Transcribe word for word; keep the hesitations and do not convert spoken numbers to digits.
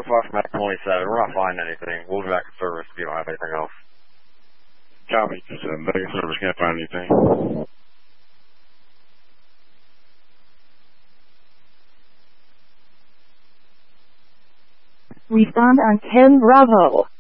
five from Mac twenty-seven. We're not finding anything. We'll be back in service if you don't have anything else. Copy. Just uh, back in service. Can't find anything. Respond on ten Bravo.